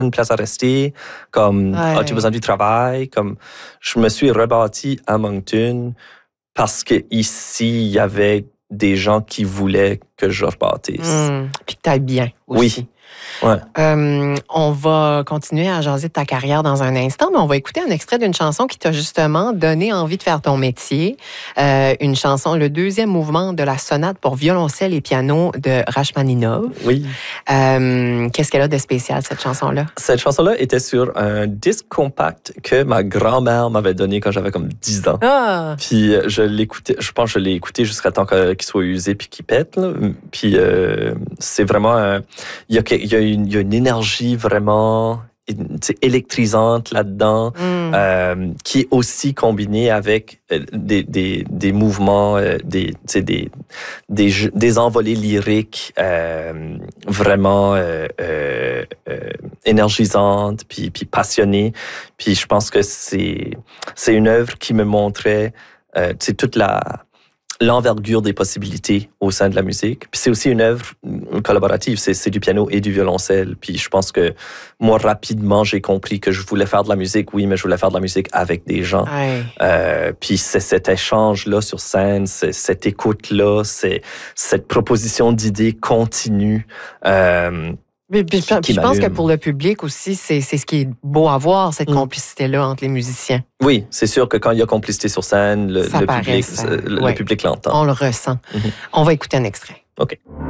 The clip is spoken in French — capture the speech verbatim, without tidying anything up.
une place à rester, comme Ouais. as-tu besoin du travail, comme je me suis rebâti à Moncton parce que ici il y avait des gens qui voulaient que je rebâtisse. Mmh. Puis que t'ailles bien aussi. Oui. Ouais. Euh, on va continuer à jaser de ta carrière dans un instant, mais on va écouter un extrait d'une chanson qui t'a justement donné envie de faire ton métier. Euh, une chanson, le deuxième mouvement de la sonate pour violoncelle et piano de Rachmaninov. Oui. Euh, qu'est-ce qu'elle a de spécial, cette chanson-là? Cette chanson-là était sur un disque compact que ma grand-mère m'avait donné quand j'avais comme dix ans. Ah! Puis euh, je l'écoutais, je pense que je l'ai écouté jusqu'à temps que- qu'il soit usé puis qu'il pète. Là. Puis euh, c'est vraiment... un- Il y a, que- il y a une, il y a une énergie vraiment tu sais, électrisante là-dedans, Mm. euh, qui est aussi combinée avec euh, des, des, des mouvements, euh, des, tu sais, des, des, jeux- des envolées lyriques euh, vraiment euh, euh, euh, énergisantes, puis, puis passionnées. Puis je pense que c'est, c'est une œuvre qui me montrait euh, tu sais, toute la... l'envergure des possibilités au sein de la musique. Puis c'est aussi une œuvre collaborative, c'est, c'est du piano et du violoncelle. Puis je pense que moi, rapidement, j'ai compris que je voulais faire de la musique, oui, mais je voulais faire de la musique avec des gens. Ouais. Euh, puis c'est cet échange-là sur scène, c'est cette écoute-là, c'est cette proposition d'idées continue. Euh, Puis, puis, Qui- qui puis je pense que m'allume. pour le public aussi, c'est, c'est ce qui est beau à voir, cette Mm. complicité-là entre les musiciens. oui, c'est sûr que quand il y a complicité sur scène, le, Ça le paraît, public, ça. le, Ouais. le public l'entend. On le ressent. Mhm. On va écouter un extrait. OK.